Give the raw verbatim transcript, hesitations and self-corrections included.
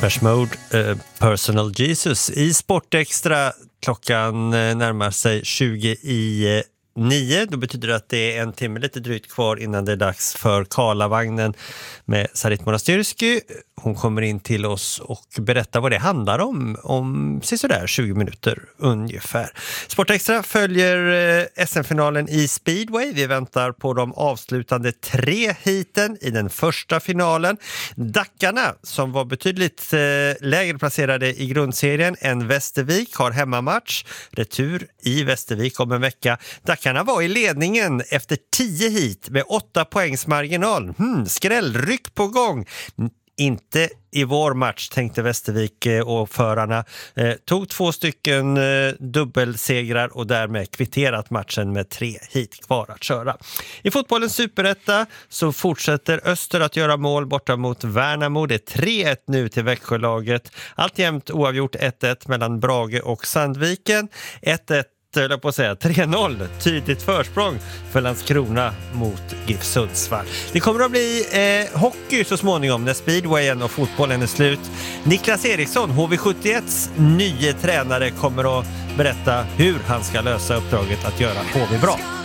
Depeche Mode, eh, Personal Jesus i Sportextra. Klockan eh, närmar sig tjugo i nio. Då betyder det att det är en timme lite drygt kvar innan det är dags för Karlavagnen med Sarit Monastyrsky. Hon kommer in till oss och berättar vad det handlar om om sådär tjugo minuter ungefär. Sportextra följer eh, S M-finalen i speedway. Vi väntar på de avslutande tre heaten i den första finalen. Dackarna, som var betydligt eh, lägre placerade i grundserien än Västervik, har hemmamatch. Retur i Västervik om en vecka. Dackarna var i ledningen efter tio heat med åtta poängs marginal. Hmm, skrällryck på gång. Inte i vår match, tänkte Västervik och förarna. Eh, tog två stycken eh, dubbelsegrar och därmed kvitterat matchen med tre hit kvar att köra. I fotbollens superetta så fortsätter Öster att göra mål borta mot Värnamo. Det är tre ett nu till Växjölaget. Alltjämt oavgjort ett ett mellan Brage och Sandviken. ett ett eller på att säga tre noll, tydligt försprång för Landskrona mot GIF Sundsvall. Det kommer att bli eh, hockey så småningom när speedwayen och fotbollen är slut. Niklas Eriksson, H V sjuttioetts nye tränare, kommer att berätta hur han ska lösa uppdraget att göra H V bra.